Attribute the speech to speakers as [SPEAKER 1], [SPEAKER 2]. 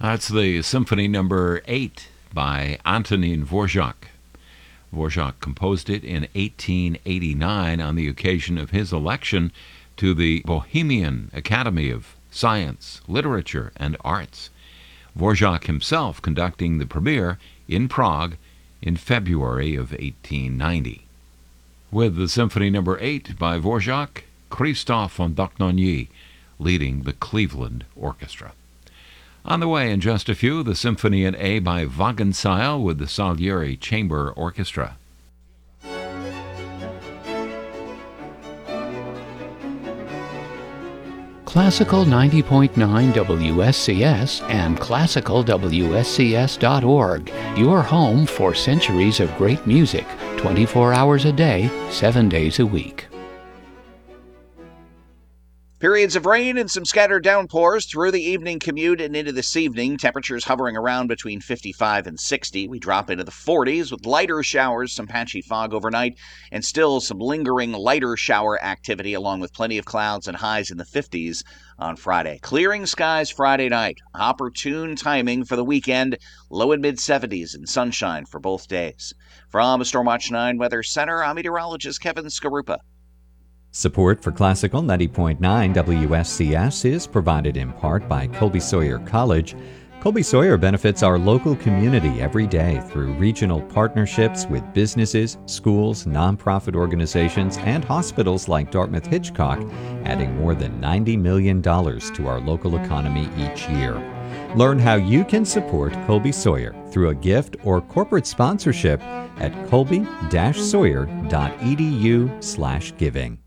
[SPEAKER 1] That's the Symphony Number 8 by Antonin Dvorak. Dvorak composed it in 1889 on the occasion of his election to the Bohemian Academy of Science, Literature, and Arts. Dvorak himself conducting the premiere in Prague in February of 1890. With the Symphony Number 8 by Dvorak, Christophe Dohnanyi leading the Cleveland Orchestra. On the way in just a few, the Symphony in A by Wagenseil with the Salieri Chamber Orchestra.
[SPEAKER 2] Classical 90.9 WSCS and classicalwscs.org, your home for centuries of great music, 24 hours a day, 7 days a week.
[SPEAKER 3] Periods of rain and some scattered downpours through the evening commute and into this evening. Temperatures hovering around between 55 and 60. We drop into the 40s with lighter showers, some patchy fog overnight, and still some lingering lighter shower activity along with plenty of clouds and highs in the 50s on Friday. Clearing skies Friday night. Opportune timing for the weekend. Low and mid-70s and sunshine for both days. From Stormwatch 9 Weather Center, I'm meteorologist Kevin Skarupa.
[SPEAKER 4] Support for Classical 90.9 WSCS is provided in part by Colby Sawyer College. Colby Sawyer benefits our local community every day through regional partnerships with businesses, schools, nonprofit organizations, and hospitals like Dartmouth Hitchcock, adding more than $90 million to our local economy each year. Learn how you can support Colby Sawyer through a gift or corporate sponsorship at colby-sawyer.edu/giving.